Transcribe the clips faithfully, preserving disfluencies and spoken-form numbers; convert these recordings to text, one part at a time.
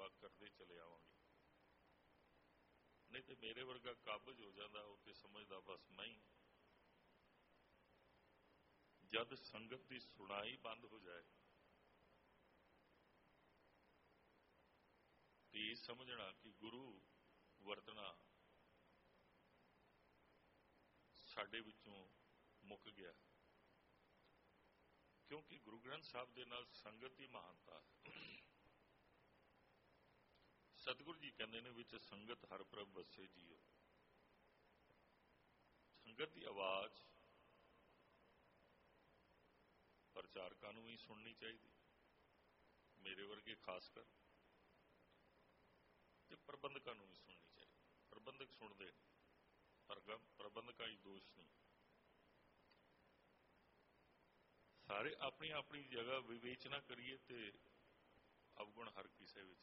करते चले आवांगे। नहीं तो मेरे वर्गा काबज हो जाता, वो तो समझदा बस मैं ही। जद संगत की सुनाई बंद हो जाए तो ये समझना कि गुरु वरतना साडे विचों मुक गया, क्योंकि गुरु ग्रंथ साहब के नाल संगत की महानता है। सतगुरु जी कहते हैं विच संगत हर प्रभ वसे जियो। संगत की आवाज़ प्रचारकों भी सुननी चाहिए, मेरे वर्गे खासकर, तो प्रबंधकों भी सुननी चाहिए। प्रबंधक सुनते नहीं, पर प्रबंधकों ही दोष नहीं। सारे अपनी अपनी जगह विवेचना करिए तो अवगुण हर किसी विच।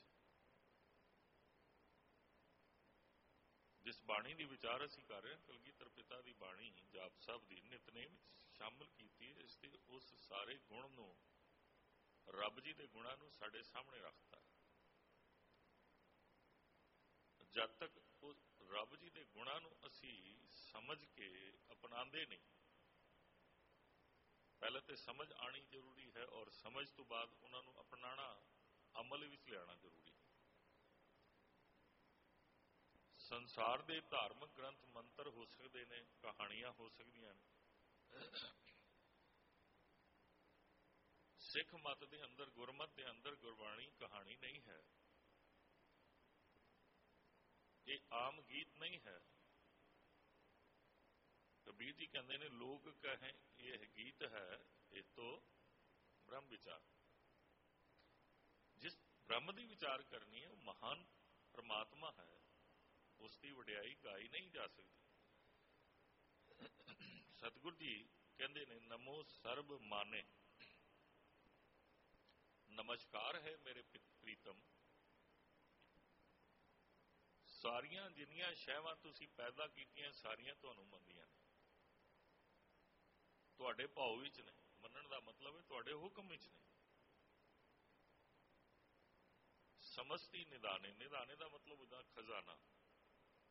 जिस बाणी की विचार असीं कर रहे हैं, कलगीधर पिता की बाणी जाप साहब की नितनेम शामिल की है। इसलिए उस सारे गुण नूं, रब जी के गुणों नूं साडे सामने रखता है। जब तक उस रब जी के गुणों नूं असीं समझ के अपनाते नहीं, पहले तो समझ आनी जरूरी है और समझ तो बाद उन्होंने अपनाना, अमल विच लियाना जरूरी है। संसार के धार्मिक ग्रंथ मंत्र हो सकते हैं, कहानियां हो सकदियां ने। सिख मत के अंदर, गुरमत के अंदर गुरबाणी कहानी नहीं है, ये आम गीत नहीं है। कबीर जी कहते हैं लोग कहें यह गीत है, ये तो ब्रह्म विचार। जिस ब्रह्म की विचार करनी है वो महान परमात्मा है, उसकी वडियाई गाई नहीं जा सकती। सतगुरु जी कहते हैं नमो सर्ब माने, नमस्कार है मेरे प्रीतम। सारियां जिन्नियां शैवां तुसीं पैदा कीतियां सारियां तुहानूं मंदियां ने, तुहाडे भाव विच ने। मनण दा मतलब है तुहाडे हुक्म विच ने। समस्ती निदाने, निदाने का मतलब होता खजाना।